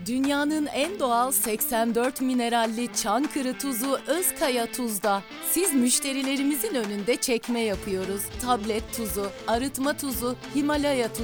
Dünyanın en doğal 84 mineralli Çankırı tuzu Özkaya Tuz'da. Siz müşterilerimizin önünde çekme yapıyoruz. Tablet tuzu, arıtma tuzu, Himalaya tuzu.